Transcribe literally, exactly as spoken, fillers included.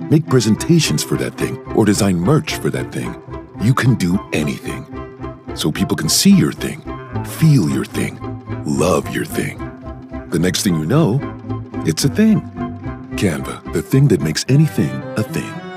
make presentations for that thing, or design merch for that thing. You can do anything. So people can see your thing, feel your thing, love your thing. The next thing you know, it's a thing. Canva, the thing that makes anything a thing.